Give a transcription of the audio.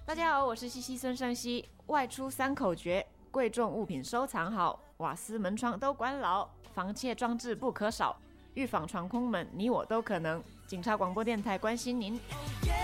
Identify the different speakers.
Speaker 1: 大家好，我是西西孙尚熙。外出3口诀：贵重物品收藏好，瓦斯门窗都关牢，防窃装置不可少，预防闯空门，你我都可能。警察广播电台关心您。